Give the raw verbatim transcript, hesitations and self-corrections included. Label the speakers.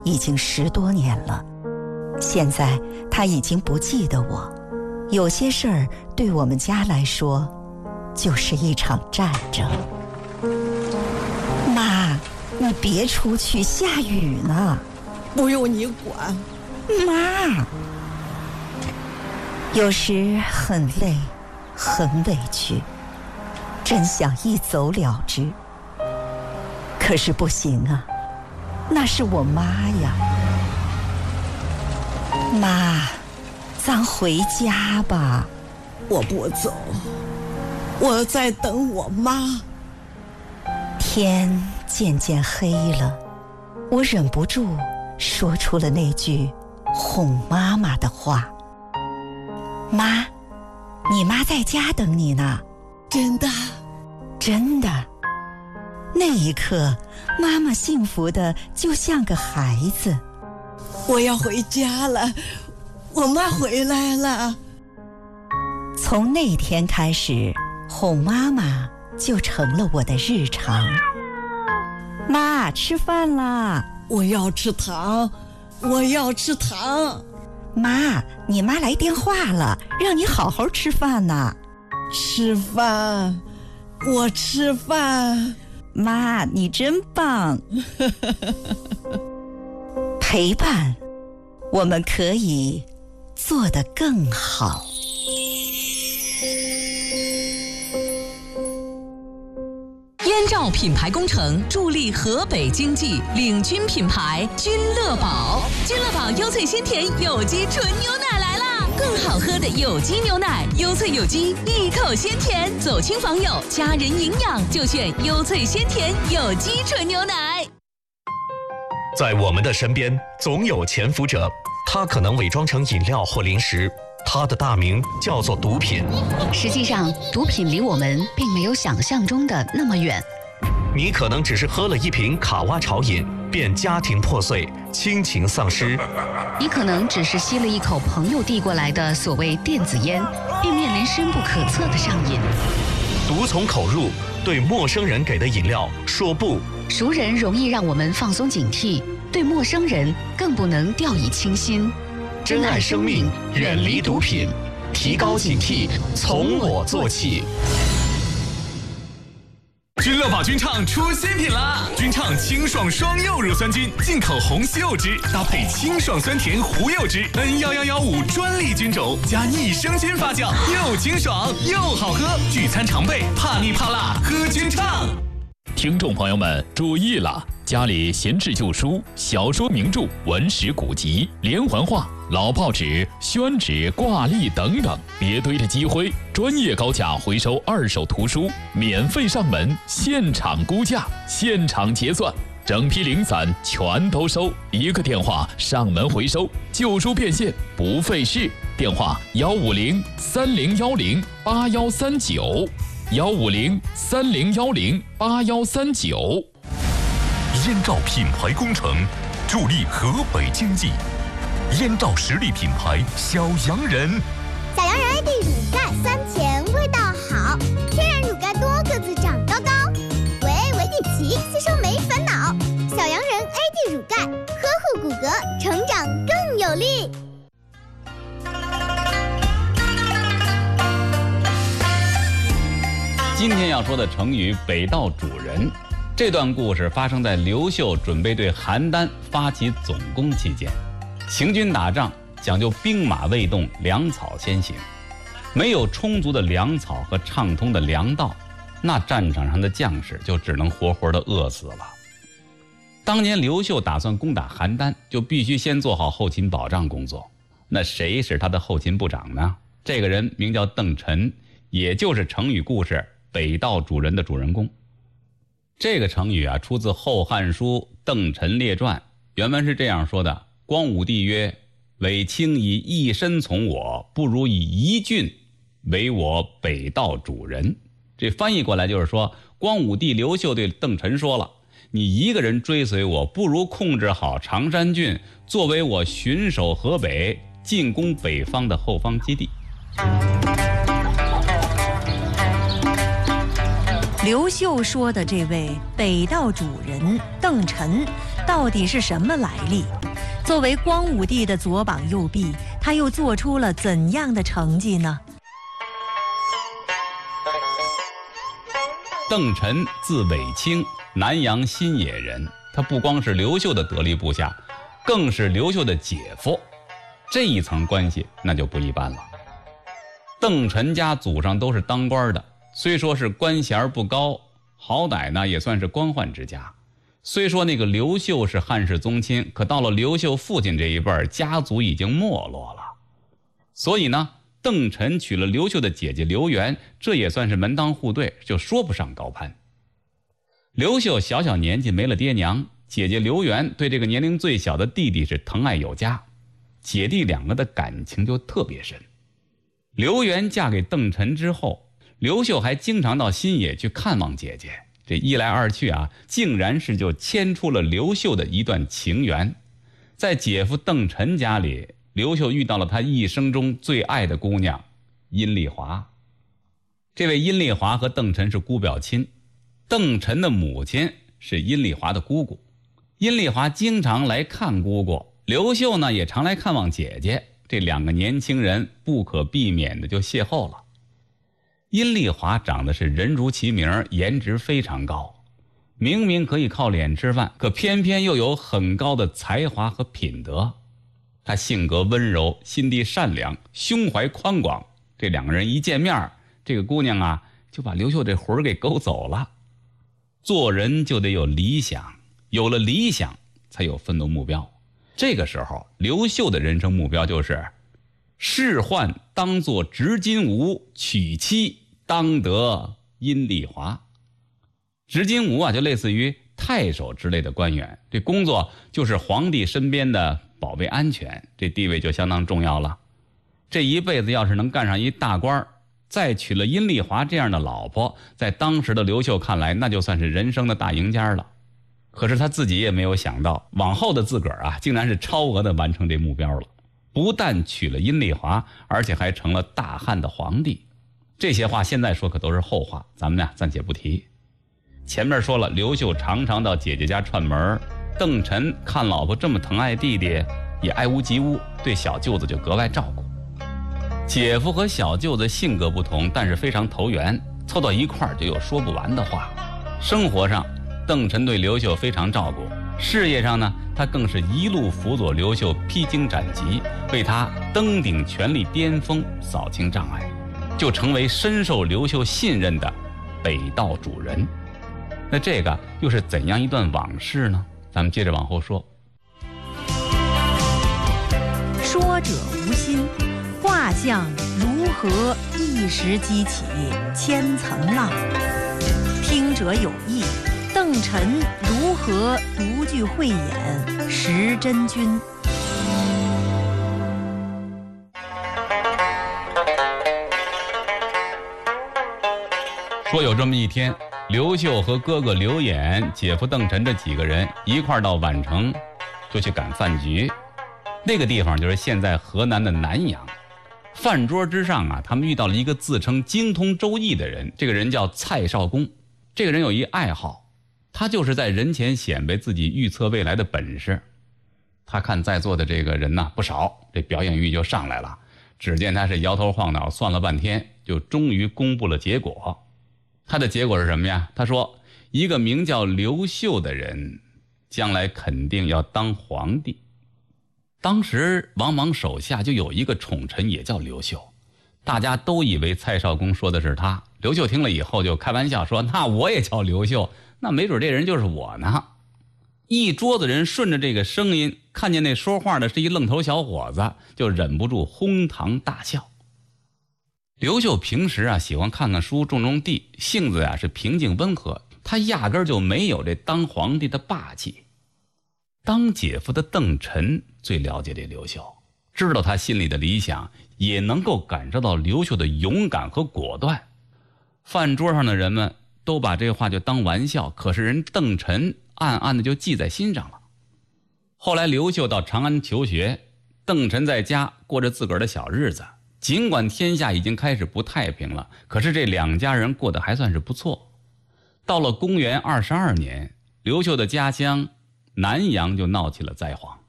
Speaker 1: 已经十多年了。现在他已经不记得我，有些事儿对我们家来说就是一场战争。妈，你别出去，下雨呢。
Speaker 2: 不用你管。
Speaker 1: 妈，有时很累，很委屈，真想一走了之。可是不行啊，那是我妈呀。妈，咱回家吧。
Speaker 2: 我不走，我在等我妈。
Speaker 1: 天渐渐黑了，我忍不住说出了那句哄妈妈的话。妈，你妈在家等你呢。
Speaker 2: 真的？
Speaker 1: 真的。那一刻，妈妈幸福的就像个孩子。
Speaker 2: 我要回家了，我妈回来了。
Speaker 1: 从那天开始，哄妈妈就成了我的日常。妈，吃饭啦！
Speaker 2: 我要吃糖，我要吃糖。
Speaker 1: 妈，你妈来电话了，让你好好吃饭呢。
Speaker 2: 吃饭，我吃饭。
Speaker 1: 妈，你真棒。陪伴，我们可以做得更好。
Speaker 3: 燕赵品牌工程助力河北经济，领军品牌君乐宝。君乐宝优萃鲜甜有机纯牛奶来啦！更好喝的有机牛奶，优萃有机，一口鲜甜。走亲访友，家人营养就选优萃鲜甜有机纯牛奶。
Speaker 4: 在我们的身边，总有潜伏者，他可能伪装成饮料或零食，他的大名叫做毒品。
Speaker 5: 实际上，毒品离我们并没有想象中的那么远。
Speaker 4: 你可能只是喝了一瓶卡哇潮饮，便家庭破碎，亲情丧失。
Speaker 5: 你可能只是吸了一口朋友递过来的所谓电子烟，并面临深不可测的上瘾。
Speaker 4: 毒从口入，对陌生人给的饮料说不。
Speaker 5: 熟人容易让我们放松警惕，对陌生人更不能掉以轻心。
Speaker 4: 珍爱生命，远离毒品，提高警惕，从我做起。
Speaker 6: 君乐宝君畅出新品啦！君畅清爽双柚乳酸菌，进口红西柚汁搭配清爽酸甜胡柚汁 N 一一一五专利菌种，加益生菌发酵，又清爽又好喝。聚餐常备，怕腻怕辣，喝君畅。
Speaker 7: 听众朋友们注意了，家里闲置旧书、小说名著、文史古籍、连环画、老报纸、宣纸、挂历等等，别堆着积灰。专业高价回收二手图书，免费上门，现场估价，现场结算，整批零散全都收。一个电话上门回收，旧书变现不费事。电话幺五零三零幺零八幺三九。幺五零三零幺零八幺三九。
Speaker 8: 燕赵品牌工程助力河北经济。燕赵实力品牌小洋人。
Speaker 9: 小洋人 A D 乳钙酸甜味道好，天然乳钙多个子长高高，维维地奇吸收没烦恼。小洋人 A D 乳钙呵护骨骼，成长更有力。
Speaker 10: 今天要说的成语北道主人，这段故事发生在刘秀准备对邯郸发起总攻期间。行军打仗讲究兵马未动，粮草先行，没有充足的粮草和畅通的粮道，那战场上的将士就只能活活的饿死了。当年刘秀打算攻打邯郸，就必须先做好后勤保障工作。那谁是他的后勤部长呢？这个人名叫邓晨，也就是成语故事北道主人的主人公。这个成语啊，出自《后汉书·邓晨列传》，原文是这样说的：光武帝曰：委卿以一身从我，不如以一郡为我北道主人。这翻译过来就是说，光武帝刘秀对邓晨说了，你一个人追随我，不如控制好常山郡，作为我巡守河北、进攻北方的后方基地。
Speaker 11: 刘秀说的这位北道主人邓晨， 到底是什么来历？作为光武帝的左膀右臂，他又做出了怎样的成绩呢？
Speaker 10: 邓晨字伟清，南阳新野人。他不光是刘秀的得力部下，更是刘秀的姐夫，这一层关系那就不一般了。邓晨家祖上都是当官的，虽说是官衔不高，好歹呢也算是官宦之家。虽说那个刘秀是汉室宗亲，可到了刘秀父亲这一辈，家族已经没落了。所以呢，邓晨娶了刘秀的姐姐刘元，这也算是门当户对，就说不上高攀。刘秀小小年纪没了爹娘，姐姐刘元对这个年龄最小的弟弟是疼爱有加，姐弟两个的感情就特别深。刘元嫁给邓晨之后，刘秀还经常到新野去看望姐姐，这一来二去啊，竟然是就牵出了刘秀的一段情缘。在姐夫邓晨家里，刘秀遇到了他一生中最爱的姑娘殷丽华。这位殷丽华和邓晨是姑表亲，邓晨的母亲是殷丽华的姑姑。殷丽华经常来看姑姑，刘秀呢也常来看望姐姐，这两个年轻人不可避免的就邂逅了。殷丽华长得是人如其名，颜值非常高，明明可以靠脸吃饭，可偏偏又有很高的才华和品德。她性格温柔，心地善良，胸怀宽广，这两个人一见面，这个姑娘啊就把刘秀这魂给勾走了。做人就得有理想，有了理想才有奋斗目标。这个时候刘秀的人生目标就是仕宦当作执金吾，娶妻当得殷丽华。执金吾啊，就类似于太守之类的官员，这工作就是皇帝身边的保卫安全，这地位就相当重要了。这一辈子要是能干上一大官，再娶了殷丽华这样的老婆，在当时的刘秀看来，那就算是人生的大赢家了。可是他自己也没有想到，往后的自个儿啊，竟然是超额的完成这目标了。不但娶了殷丽华，而且还成了大汉的皇帝。这些话现在说可都是后话，咱们呢暂且不提。前面说了，刘秀常常到姐姐家串门，邓晨看老婆这么疼爱弟弟，也爱屋及乌，对小舅子就格外照顾。姐夫和小舅子性格不同，但是非常投缘，凑到一块儿就有说不完的话。生活上邓晨对刘秀非常照顾，事业上呢，他更是一路辅佐刘秀披荆斩棘，为他登顶权力巅峰扫清障碍，就成为深受刘秀信任的北道主人。那这个又是怎样一段往事呢？咱们接着往后说。
Speaker 11: 说者无心，画像如何一时激起千层浪？听者有意，邓晨如何独具慧眼识真君？
Speaker 10: 说有这么一天，刘秀和哥哥刘演、姐夫邓晨这几个人一块到宛城，就去赶饭局。那个地方就是现在河南的南阳。饭桌之上啊，他们遇到了一个自称精通周易的人，这个人叫蔡少公。这个人有一爱好，他就是在人前显摆自己预测未来的本事。他看在座的这个人呐不少，这表演欲就上来了。只见他是摇头晃脑算了半天，就终于公布了结果。他的结果是什么呀？他说一个名叫刘秀的人将来肯定要当皇帝。当时王莽手下就有一个宠臣也叫刘秀，大家都以为蔡少公说的是他。刘秀听了以后就开玩笑说，那我也叫刘秀，那没准这人就是我呢。一桌子人顺着这个声音，看见那说话的是一愣头小伙子，就忍不住哄堂大笑。刘秀平时啊喜欢看看书，种种地，性子啊是平静温和，他压根儿就没有这当皇帝的霸气。当姐夫的邓晨最了解这刘秀，知道他心里的理想，也能够感受到刘秀的勇敢和果断。饭桌上的人们都把这话就当玩笑，可是人邓晨暗暗的就记在心上了。后来刘秀到长安求学，邓晨在家过着自个儿的小日子。尽管天下已经开始不太平了，可是这两家人过得还算是不错。到了公元二十二年，刘秀的家乡南阳就闹起了灾荒。